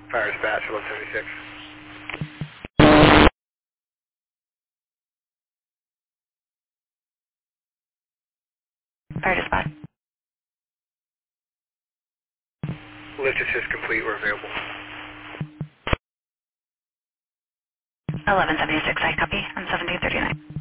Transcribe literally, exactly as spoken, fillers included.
Fire dispatch, eleven seventy-six. Fire dispatch. Lift assist complete, we're available. eleven seventy-six, I copy. I'm seventeen thirty-nine.